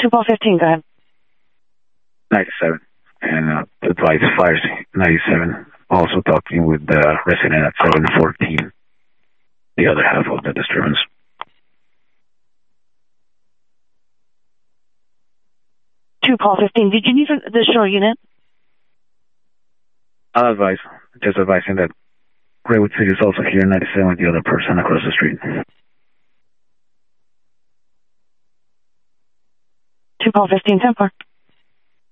2 Paul 15, go ahead. 97. And advice fires 97. Also talking with the resident at 714. The other half of the disturbance. Two Paul 15. Did you need the shore unit? I'll advise. Just advising that Graywood City is also here, 97 with the other person across the street. 2 Paul 15, 10-4.